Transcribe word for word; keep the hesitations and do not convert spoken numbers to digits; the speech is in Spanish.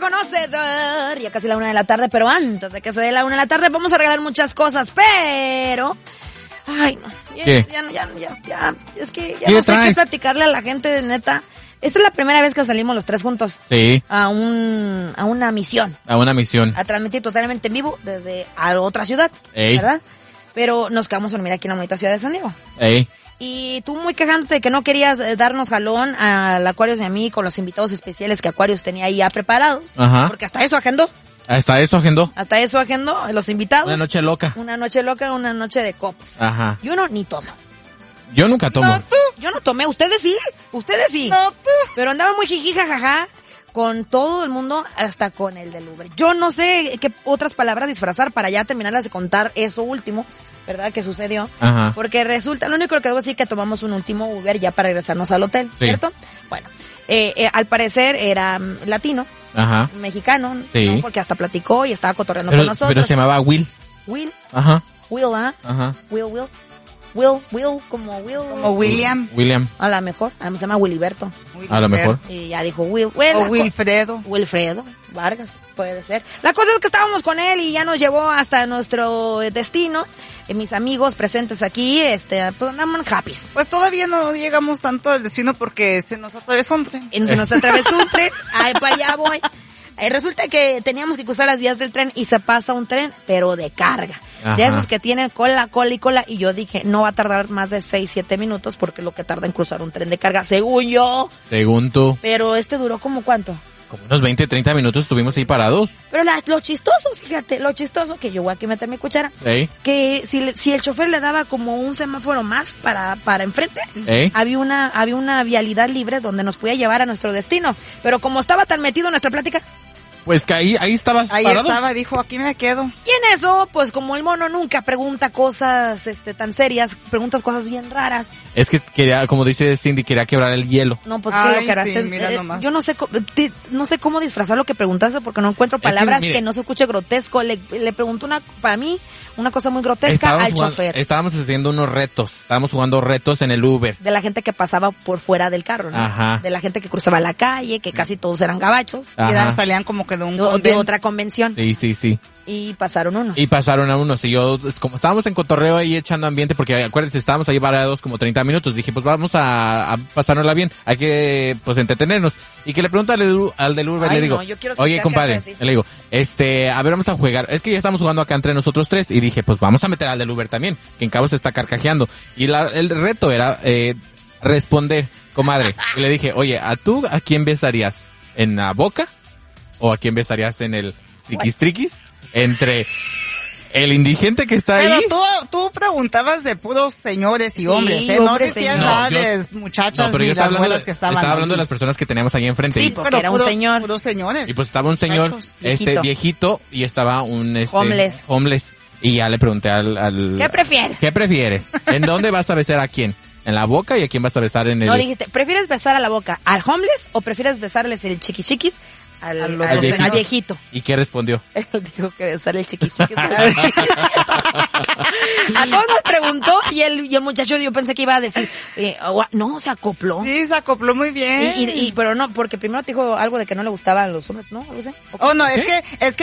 conocedor. Ya casi la una de la tarde, pero antes de que se dé la una de la tarde vamos a regalar muchas cosas, pero... Ay, no. Ya, ¿Qué? Ya, ya, ya, ya. Es que ya ¿Qué no sé traes? qué platicarle a la gente, de neta. Esta es la primera vez que salimos los tres juntos. Sí, A un, a una misión. a una misión. A transmitir totalmente en vivo desde a otra ciudad. Ey. ¿Verdad? Pero nos quedamos a dormir aquí en la bonita ciudad de San Diego. Ey. Y tú muy quejándote de que no querías eh, darnos jalón al Aquarius y a mí con los invitados especiales que Aquarius tenía ahí ya preparados. Ajá. Porque hasta eso agendó. Hasta eso agendó. Hasta eso agendó los invitados. Una noche loca. Una noche loca, una noche de copas. Ajá. Y uno ni toma. Yo nunca tomo. No, tú. Yo no tomé. Ustedes sí. Ustedes sí. No, tú. Pero andaba muy jiji, jajaja, con todo el mundo, hasta con el del Uber. Yo no sé qué otras palabras disfrazar para ya terminarlas de contar eso último, ¿verdad? Que sucedió. Ajá. Porque resulta, lo único que debo decir es que tomamos un último Uber ya para regresarnos al hotel, Sí. ¿cierto? Bueno, eh, eh, al parecer era mm, latino, Ajá. mexicano, Sí. ¿no? Porque hasta platicó y estaba cotorreando Pero, con nosotros. pero se llamaba Will. Will, Ajá. Will, ¿ah? Ajá. Will, Will. Will, Will, como Will. Como William. William. A lo mejor, a mí se llama Willyberto. A lo mejor. Y ya dijo Will. Well, O la co- Wilfredo. Wilfredo Vargas, puede ser. La cosa es que estábamos con él y ya nos llevó hasta nuestro destino. Eh, mis amigos presentes aquí, este, pues andamos happy. Pues todavía no llegamos tanto al destino porque se nos atravesó un tren. Y se nos atravesó un tren, ay, para allá voy. Eh, resulta que teníamos que cruzar las vías del tren y se pasa un tren, pero de carga. Ajá. De esos que tienen cola, cola y cola. Y yo dije, no va a tardar más de seis, siete minutos porque es lo que tarda en cruzar un tren de carga, según yo. Según tú. Pero este duró como cuánto. Como unos veinte, treinta minutos estuvimos ahí parados. Pero la- lo chistoso, fíjate, lo chistoso, que yo voy aquí a meter mi cuchara, Ey. que si, le- si el chofer le daba como un semáforo más para, para enfrente, Ey. había una, había una vialidad libre donde nos podía llevar a nuestro destino. Pero como estaba tan metido en nuestra plática, Pues que ahí, ahí estabas Ahí parado. estaba, dijo, aquí me quedo. y en eso, pues como el mono nunca pregunta cosas este tan serias, preguntas cosas bien raras. Es que quería, como dice Cindy, quería quebrar el hielo. No, pues Ay, que lo que harás, sí, te- mira eh, nomás. yo no sé, co- ti- no sé cómo disfrazar lo que preguntaste porque no encuentro que, palabras que, mire. no se escuche grotesco. Le, le pregunto una, para mí, una cosa muy grotesca Estábamos al jugando- chofer. estábamos haciendo unos retos. Estábamos jugando retos en el Uber. De la gente que pasaba por fuera del carro, ¿no? Ajá. De la gente que cruzaba la calle, que casi todos eran gabachos, Y Ajá. salían como que de un de, de convento. otra convención, Sí, sí, sí. y pasaron unos. Y pasaron a unos. Y yo, pues, como estábamos en cotorreo ahí echando ambiente, porque acuérdense, estábamos ahí parados como treinta minutos. Dije, pues vamos a, a pasárnosla bien. Hay que, pues, entretenernos. Y que le pregunto al, del- al del Uber, Ay, le digo, no, yo quiero escuchar oye, qué compadre, vas a decir. le digo, este, a ver, vamos a jugar. Es que ya estamos jugando acá entre nosotros tres. Y dije, pues vamos a meter al del Uber también, que en cabo se está carcajeando. Y la, el reto era, eh, responder, comadre. Y le dije, oye, ¿a tú a quién besarías? ¿En la boca? ¿O a quién besarías en el triquis triquis? Entre el indigente que está Pero ahí. tú, tú preguntabas de puros señores y Sí, hombres, ¿eh? No hombres, decías señores. nada No, yo- de muchachas No, pero ni yo estaba las hablando, buenas de, que estaban estaba hablando de ahí. las personas que teníamos ahí enfrente. Sí, Y- porque era un puros- señor. Puros señores. Y pues estaba un señor, Muchachos, este viejito. viejito, y estaba un este Homeless. homeless. Y ya le pregunté al, al ¿Qué prefieres? ¿Qué prefieres? ¿En dónde vas a besar a quién? ¿En la boca y a quién vas a besar en el No, dijiste, ¿prefieres besar a la boca al homeless o prefieres besarles el chiquichiquis al, Al al, otro al señor. viejito? ¿Y qué respondió? Él dijo que besar el chiquichiquis al viejito. A todos nos preguntó y el, y el muchacho yo pensé que iba a decir, eh, oh, no, se acopló. Sí, se acopló muy bien. Y, y, y- pero no, porque primero te dijo algo de que no le gustaban los hombres, ¿no? Algo así. Oh, no, es ¿Qué? que, es que